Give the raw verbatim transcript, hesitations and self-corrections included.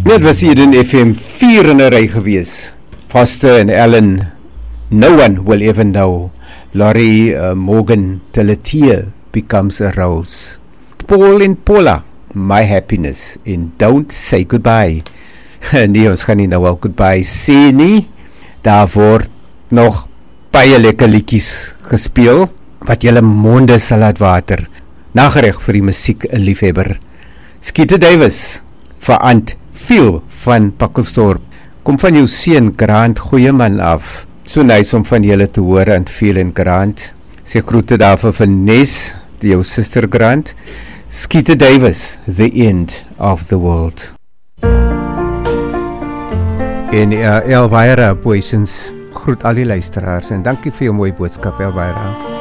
Dit was hier in F M vier in 'n ry gewees. Foster en Ellen, no one will ever know. Laurie uh, Morgan, till a tear becomes a rose. Paul en Paula, my happiness in Don't Say Goodbye. Nee, ons gaan nie nou al goodbye sê nie. Daar word nog baie lekker liedjies gespeel, wat julle monde sal laat water. Nagereg vir die musiek liefhebber. Skeeter Davis, vir Ant Phil van Pakkelsdorp. Kom van jou seun Grant Goeieman af. So nice om van julle te hoor, Ant Phil en Grant. Sê groete daar vir Nes, jou sister Grant. Skeeter Davis, The End of the World. En uh, Elvira Boysens groet al die luisteraars en dankie vir jou mooi boodskap, Elvira.